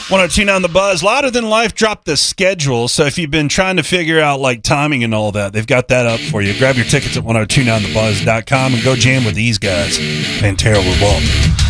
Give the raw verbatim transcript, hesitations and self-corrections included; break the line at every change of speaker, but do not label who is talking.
one oh two point nine The Buzz. Louder Than Life dropped the schedule, so if you've been trying to figure out like timing and all that, they've got that up for you. Grab your tickets at ten twenty-nine the buzz dot com and go jam with these guys. Pantera Revolt.